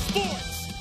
Sports.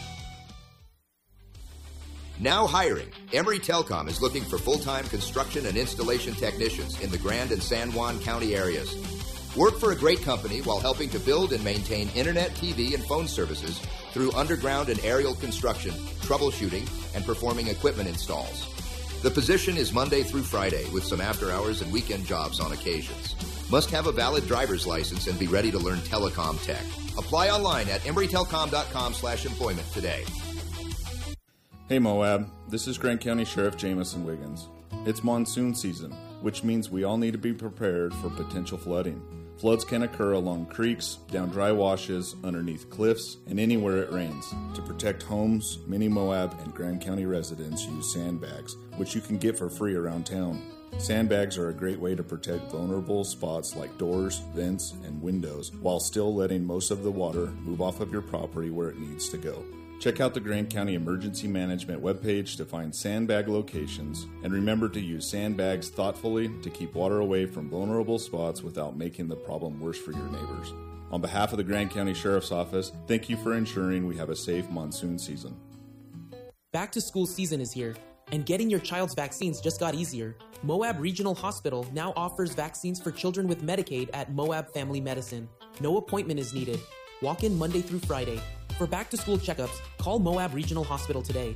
Now hiring. Emory Telecom is looking for full-time construction and installation technicians in the Grand and San Juan County areas. Work for a great company while helping to build and maintain internet, TV, and phone services through underground and aerial construction, troubleshooting, and performing equipment installs. The position is Monday through Friday with some after-hours and weekend jobs on occasions. Must have a valid driver's license and be ready to learn telecom tech. Apply online at emorytelcom.com/employment today. Hey Moab, this is Grant County Sheriff Jamison Wiggins. It's monsoon season, which means we all need to be prepared for potential flooding. Floods can occur along creeks, down dry washes, underneath cliffs, and anywhere it rains. To protect homes, many Moab and Grand County residents use sandbags, which you can get for free around town. Sandbags are a great way to protect vulnerable spots like doors, vents, and windows, while still letting most of the water move off of your property where it needs to go. Check out the Grand County Emergency Management webpage to find sandbag locations, and remember to use sandbags thoughtfully to keep water away from vulnerable spots without making the problem worse for your neighbors. On behalf of the Grand County Sheriff's Office, thank you for ensuring we have a safe monsoon season. Back to school season is here, and getting your child's vaccines just got easier. Moab Regional Hospital now offers vaccines for children with Medicaid at Moab Family Medicine. No appointment is needed. Walk in Monday through Friday. For back-to-school checkups, call Moab Regional Hospital today.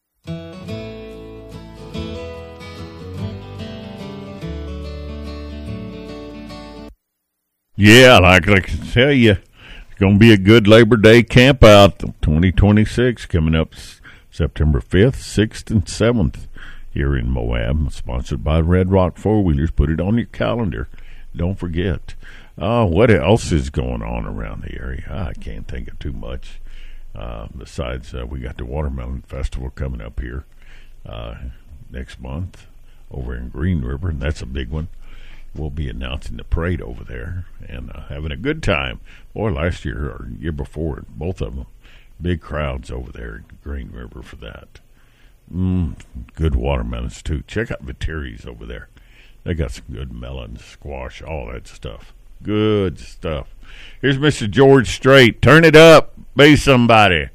Yeah, like I can tell you, it's going to be a good Labor Day camp out 2026 coming up September 5th, 6th, and 7th here in Moab. Sponsored by Red Rock Four Wheelers. Put it on your calendar. Don't forget. What else is going on around the area? I can't think of too much. Besides, we got the Watermelon Festival coming up here next month over in Green River, and that's a big one. We'll be announcing the parade over there and having a good time. Boy, last year or year before, both of them, big crowds over there in Green River for that. Good watermelons, too. Check out Vitteri's over there. They got some good melons, squash, all that stuff. Good stuff. Here's Mr. George Strait. Turn it up. Be somebody.